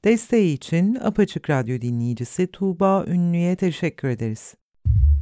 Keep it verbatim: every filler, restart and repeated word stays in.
Desteği için Apaçık Radyo dinleyicisi Tuğba Ünlü'ye teşekkür ederiz.